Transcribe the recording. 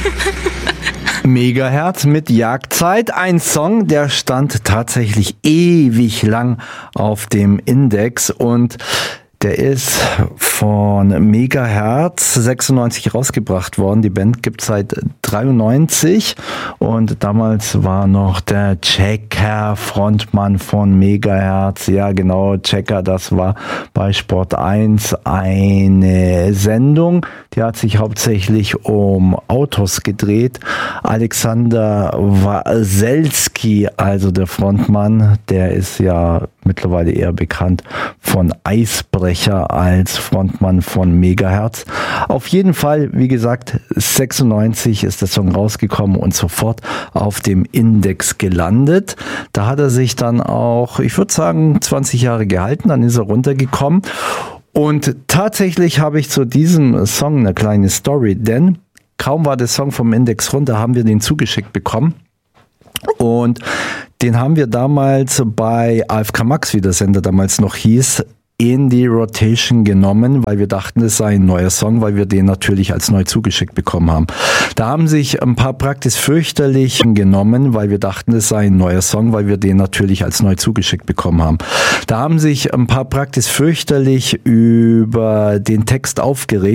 Megahertz mit Jagdzeit, ein Song, der stand tatsächlich ewig lang auf dem Index und der ist von Megahertz 96 rausgebracht worden. Die Band gibt es seit 93 und damals war noch der Checker Frontmann von Megahertz. Ja genau, Checker, das war bei Sport 1 eine Sendung, die hat sich hauptsächlich um Autos gedreht. Alexander Waselski, also der Frontmann, der ist ja mittlerweile eher bekannt von Eisbrecher als Frontmann von Megahertz. Auf jeden Fall, wie gesagt, 96 ist der Song rausgekommen und sofort auf dem Index gelandet. Da hat er sich dann auch, ich würde sagen, 20 Jahre gehalten, dann ist er runtergekommen. Und tatsächlich habe ich zu diesem Song eine kleine Story, denn kaum war der Song vom Index runter, haben wir den zugeschickt bekommen. Und den haben wir damals bei AFK Max, wie der Sender damals noch hieß, in die Rotation genommen, weil wir dachten, es sei ein neuer Song, weil wir den natürlich als neu zugeschickt bekommen haben. Da haben sich ein paar praktisch fürchterlich genommen, weil wir dachten, es sei ein neuer Song, weil wir den natürlich als neu zugeschickt bekommen haben. Da haben sich ein paar praktisch fürchterlich über den Text aufgeregt.